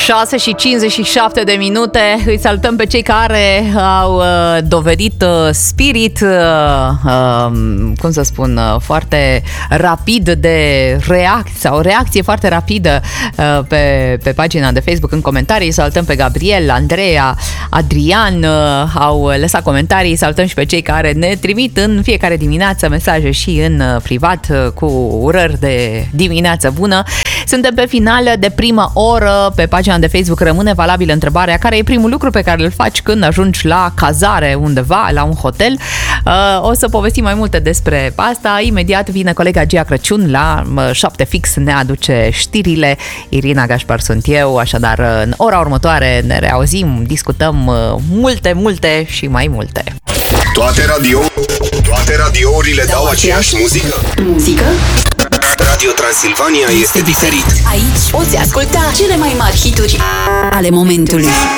6:57 de minute. Îi salutăm pe cei care au dovedit spirit, cum să spun, foarte rapid de reacție sau reacție foarte rapidă pe pagina de Facebook în comentarii. Salutăm pe Gabriel, Andreea, Adrian, au lăsat comentarii. Salutăm și pe cei care ne trimit în fiecare dimineață mesaje și în privat cu urări de dimineață bună. Suntem pe final de prima oră. Pe pagina de Facebook rămâne valabilă întrebarea: care e primul lucru pe care îl faci când ajungi la cazare undeva, la un hotel? O să povestim mai multe despre asta. Imediat vine colega Gia Crăciun la 7 fix, ne aduce știrile. Irina Gașpar sunt eu, așadar în ora următoare ne reauzim, discutăm multe și mai multe. Toate radiourile dau aceeași muzică? Radio Transilvania este diferit. Aici poți asculta cele mai mari hituri ale momentului.